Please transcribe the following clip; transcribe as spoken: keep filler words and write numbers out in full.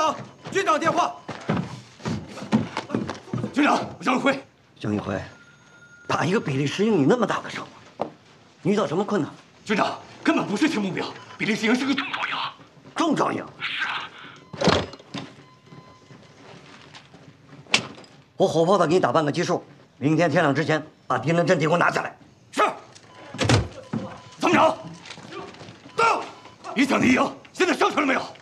长，军长电话。军长，江玉辉。 江玉辉，打一个比利时营，你那么大的伤吗？你遇到什么困难？ 军长，根本不是轻目标，比利时营是个重装营。 重装营。 是啊。 我火炮弹给你打半个基数，明天天亮之前把敌人阵地给我拿下来。 是。参谋长，到。一向敌营，现在伤成了没有？